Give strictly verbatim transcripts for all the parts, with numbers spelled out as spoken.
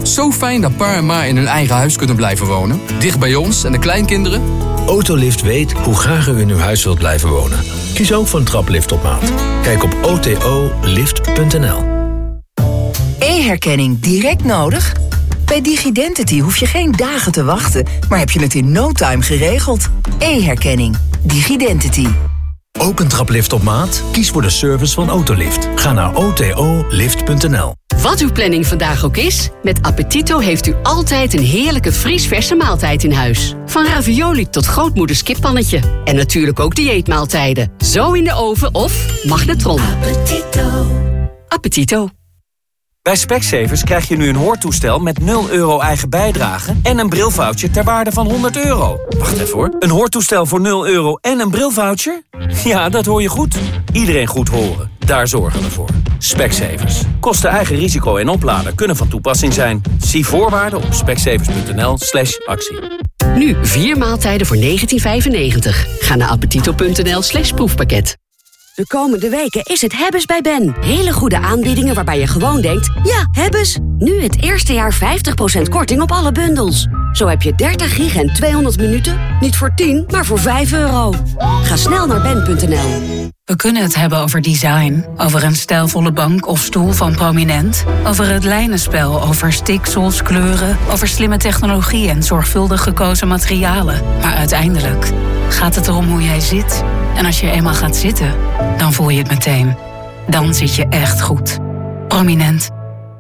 Zo fijn dat pa en ma in hun eigen huis kunnen blijven wonen. Dicht bij ons en de kleinkinderen. Autolift weet hoe graag u in uw huis wilt blijven wonen. Kies ook voor een traplift op maat. Kijk op o t o lift punt n l. E-herkenning direct nodig? Bij Digidentity hoef je geen dagen te wachten, maar heb je het in no time geregeld. E-herkenning. Digidentity. Ook een traplift op maat? Kies voor de service van Autolift. Ga naar o t o lift punt n l. Wat uw planning vandaag ook is, met Appetito heeft u altijd een heerlijke vriesverse maaltijd in huis. Van ravioli tot grootmoeders kippannetje. En natuurlijk ook dieetmaaltijden. Zo in de oven of magnetron. Appetito. Appetito. Bij Specsavers krijg je nu een hoortoestel met nul euro eigen bijdrage en een brilvoucher ter waarde van honderd euro. Wacht even hoor. Een hoortoestel voor nul euro en een brilvoucher? Ja, dat hoor je goed. Iedereen goed horen. Daar zorgen we voor. Specsavers. Kosten eigen risico en oplader kunnen van toepassing zijn. Zie voorwaarden op specsavers punt n l slash actie. Nu vier maaltijden voor negentien vijfennegentig. Ga naar appetito punt n l slash proefpakket. De komende weken is het Hebbes bij Ben. Hele goede aanbiedingen waarbij je gewoon denkt, ja, Hebbes. Nu het eerste jaar vijftig procent korting op alle bundels. Zo heb je dertig gig en tweehonderd minuten, niet voor tien, maar voor vijf euro. Ga snel naar ben punt n l. We kunnen het hebben over design, over een stijlvolle bank of stoel van Prominent, over het lijnenspel, over stiksels, kleuren, over slimme technologie en zorgvuldig gekozen materialen. Maar uiteindelijk gaat het erom hoe jij zit. En als je eenmaal gaat zitten, dan voel je het meteen. Dan zit je echt goed. Prominent.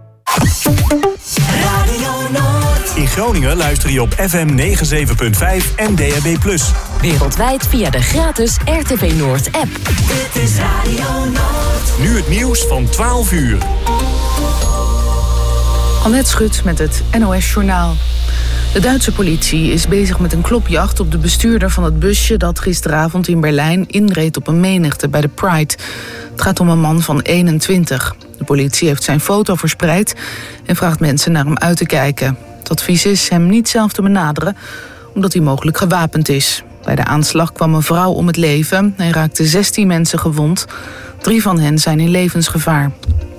Radio Noord. In Groningen luister je op F M negenenzeventig punt vijf en D A B plus. Wereldwijd via de gratis R T V Noord app. Dit is Radio Noord. Nu het nieuws van twaalf uur. Annette Schut met het N O S Journaal. De Duitse politie is bezig met een klopjacht op de bestuurder van het busje dat gisteravond in Berlijn inreed op een menigte bij de Pride. Het gaat om een man van eenentwintig. De politie heeft zijn foto verspreid en vraagt mensen naar hem uit te kijken. Het advies is hem niet zelf te benaderen, omdat hij mogelijk gewapend is. Bij de aanslag kwam een vrouw om het leven en raakten zestien mensen gewond. Drie van hen zijn in levensgevaar.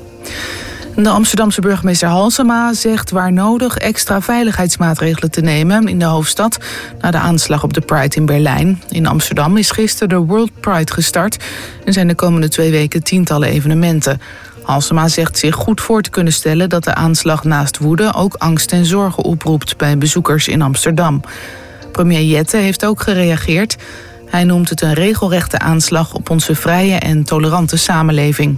De Amsterdamse burgemeester Halsema zegt waar nodig extra veiligheidsmaatregelen te nemen in de hoofdstad na de aanslag op de Pride in Berlijn. In Amsterdam is gisteren de World Pride gestart en zijn de komende twee weken tientallen evenementen. Halsema zegt zich goed voor te kunnen stellen dat de aanslag naast woede ook angst en zorgen oproept bij bezoekers in Amsterdam. Premier Jette heeft ook gereageerd. Hij noemt het een regelrechte aanslag op onze vrije en tolerante samenleving.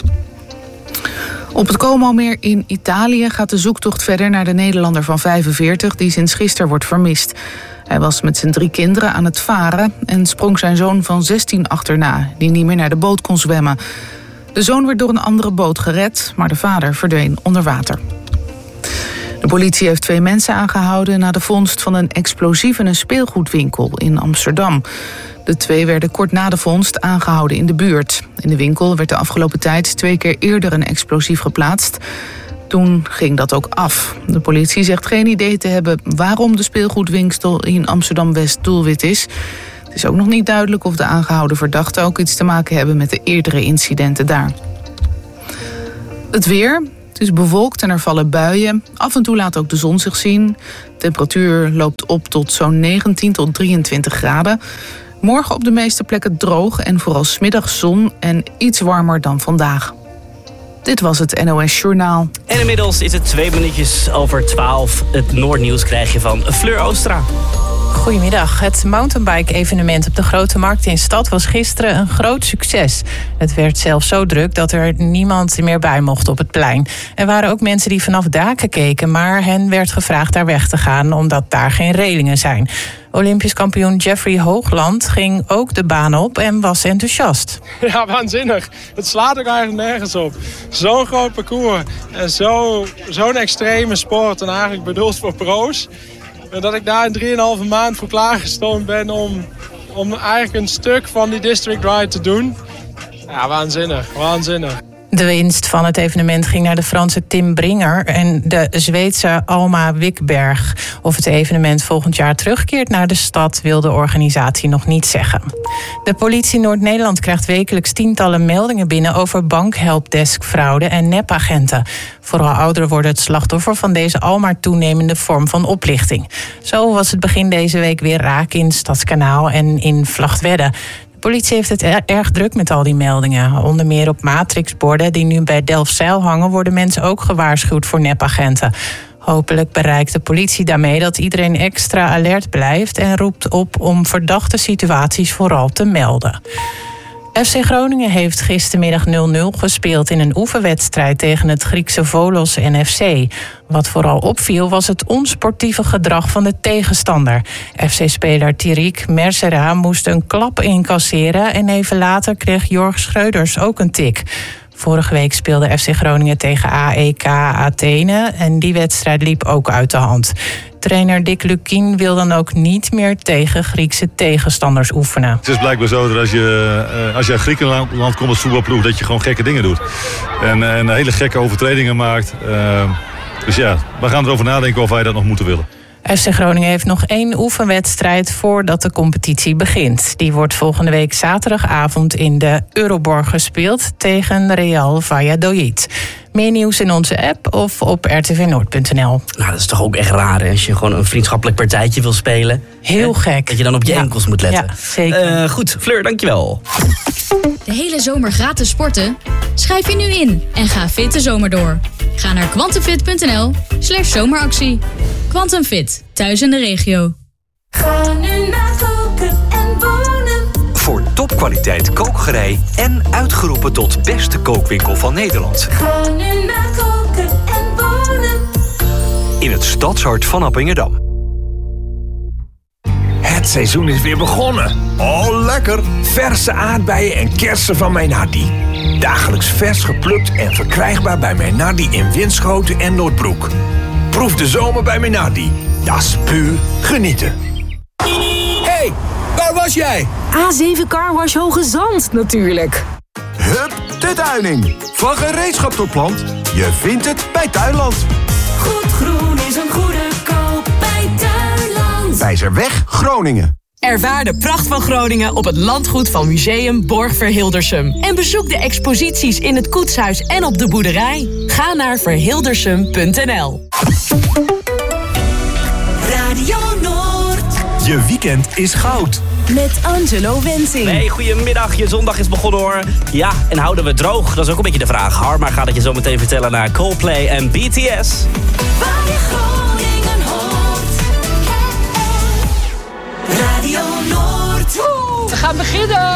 Op het Como-meer in Italië gaat de zoektocht verder naar de Nederlander van vijfenveertig... die sinds gisteren wordt vermist. Hij was met zijn drie kinderen aan het varen en sprong zijn zoon van zestien achterna, die niet meer naar de boot kon zwemmen. De zoon werd door een andere boot gered, maar de vader verdween onder water. De politie heeft twee mensen aangehouden na de vondst van een explosief in een speelgoedwinkel in Amsterdam. De twee werden kort na de vondst aangehouden in de buurt. In de winkel werd de afgelopen tijd twee keer eerder een explosief geplaatst. Toen ging dat ook af. De politie zegt geen idee te hebben waarom de speelgoedwinkel in Amsterdam-West doelwit is. Het is ook nog niet duidelijk of de aangehouden verdachten ook iets te maken hebben met de eerdere incidenten daar. Het weer. Het is bewolkt en er vallen buien. Af en toe laat ook de zon zich zien. De temperatuur loopt op tot zo'n negentien tot drieëntwintig graden. Morgen op de meeste plekken droog en vooral 's middags zon en iets warmer dan vandaag. Dit was het N O S Journaal. En inmiddels is het twee minuutjes over twaalf. Het Noordnieuws krijg je van Fleur Oostra. Goedemiddag. Het mountainbike-evenement op de Grote Markt in Stad was gisteren een groot succes. Het werd zelfs zo druk dat er niemand meer bij mocht op het plein. Er waren ook mensen die vanaf daken keken, maar hen werd gevraagd daar weg te gaan omdat daar geen relingen zijn. Olympisch kampioen Jeffrey Hoogland ging ook de baan op en was enthousiast. Ja, waanzinnig. Het slaat ook eigenlijk nergens op. Zo'n groot parcours en zo, zo'n extreme sport en eigenlijk bedoeld voor pro's. En dat ik daar in drieënhalve maand voor klaargestoomd ben om, om eigenlijk een stuk van die District Ride te doen. Ja, waanzinnig, waanzinnig. De winst van het evenement ging naar de Franse Tim Bringer en de Zweedse Alma Wikberg. Of het evenement volgend jaar terugkeert naar de stad wil de organisatie nog niet zeggen. De politie Noord-Nederland krijgt wekelijks tientallen meldingen binnen over bankhelpdeskfraude en nepagenten. Vooral ouderen worden het slachtoffer van deze almaar toenemende vorm van oplichting. Zo was het begin deze week weer raak in Stadskanaal en in Vlagtwedde. De politie heeft het er- erg druk met al die meldingen. Onder meer op matrixborden die nu bij Delfzijl hangen worden mensen ook gewaarschuwd voor nepagenten. Hopelijk bereikt de politie daarmee dat iedereen extra alert blijft en roept op om verdachte situaties vooral te melden. F C Groningen heeft gistermiddag nul nul gespeeld in een oefenwedstrijd tegen het Griekse Volos N F C. Wat vooral opviel was het onsportieve gedrag van de tegenstander. F C-speler Tirik Mersera moest een klap incasseren en even later kreeg Jorg Schreuders ook een tik. Vorige week speelde F C Groningen tegen A E K Athene en die wedstrijd liep ook uit de hand. Trainer Dick Lukkien wil dan ook niet meer tegen Griekse tegenstanders oefenen. Het is blijkbaar zo dat als je, als je uit Griekenland komt als voetbalploeg, dat je gewoon gekke dingen doet. En, en hele gekke overtredingen maakt. Uh, dus ja, we gaan erover nadenken of wij dat nog moeten willen. F C Groningen heeft nog één oefenwedstrijd voordat de competitie begint. Die wordt volgende week zaterdagavond in de Euroborg gespeeld tegen Real Valladolid. Meer nieuws in onze app of op r t v noord punt n l. Nou, dat is toch ook echt raar, hè? Als je gewoon een vriendschappelijk partijtje wil spelen. Heel hè? gek. Dat je dan op je ja. enkels moet letten. Ja, zeker. Uh, goed, Fleur, dankjewel. De hele zomer gratis sporten? Schrijf je nu in en ga fit de zomer door. Ga naar quantumfit punt n l slash zomeractie. Quantum Fit, thuis in de regio. Ga nu naar Koken en Wonen. Voor topkwaliteit kookgerei en uitgeroepen tot beste kookwinkel van Nederland. Ga nu naar Koken en Wonen. In het stadshart van Appingedam. Het seizoen is weer begonnen. Oh, lekker! Verse aardbeien en kersen van Meinardi. Dagelijks vers geplukt en verkrijgbaar bij Meinardi in Winschoten en Noordbroek. Proef de zomer bij Meinardi. Dat is puur genieten. Hey, waar was jij? A zeven Carwash Hoge Zand, natuurlijk. Hup, de Tuining. Van gereedschap tot plant. Je vindt het bij Tuinland. Goed groen is een goede koop bij Tuinland. Wijzerweg, Groningen. Ervaar de pracht van Groningen op het landgoed van Museum Borg Verhildersum. En bezoek de exposities in het koetshuis en op de boerderij. Ga naar verhildersum punt n l. Radio Noord. Je weekend is goud. Met Angelo Wensing. Nee, goedemiddag. Je zondag is begonnen hoor. Ja, en houden we het droog? Dat is ook een beetje de vraag. Harma gaat het je zo meteen vertellen naar Coldplay en B T S. Waar je Groningen hoort. Radio Noord. We gaan beginnen.